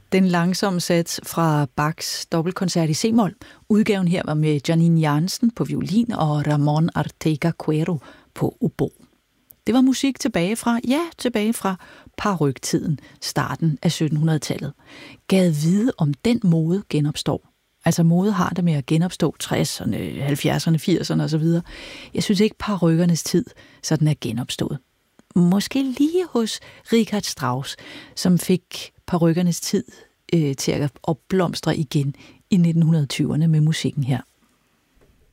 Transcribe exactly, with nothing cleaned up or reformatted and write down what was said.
Den langsomme sats fra Bachs dobbeltkoncert i C-mol. Udgaven her var med Janine Jansen på violin og Ramon Ortega Cuero på obo. Det var musik tilbage fra, ja, tilbage fra paryktiden, starten af syttenhundredetallet. Gad vide, om den mode genopstår. Altså mode har det med at genopstå tresserne, halvfjerdserne, firserne osv. Jeg synes ikke parykkernes tid sådan er genopstået. Måske lige hos Richard Strauss, som fik parykkernes tid øh, til at opblomstre igen i nitten tyverne med musikken her.